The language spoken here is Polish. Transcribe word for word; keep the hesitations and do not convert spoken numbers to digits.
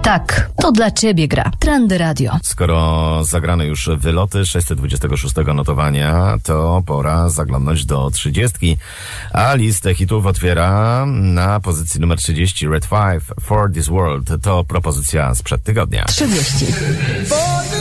Tak, to dla ciebie gra. Trendy Radio. Skoro zagrane już wyloty sześćset dwudziestego szóstego notowania, to pora zaglądnąć do trzydziestki. A listę hitów otwiera na pozycji numer trzydzieści Red Five, For This World. To propozycja sprzed tygodnia. trzydzieści. For